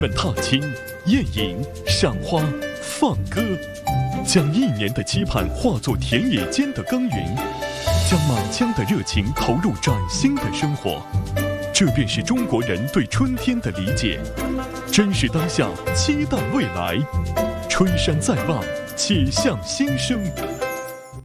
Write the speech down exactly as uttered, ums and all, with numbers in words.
们踏青、宴饮、赏花、放歌，将一年的期盼化作田野间的耕耘，将满腔的热情投入崭新的生活。这便是中国人对春天的理解。珍视当下，期待未来。春山在望，且向新生。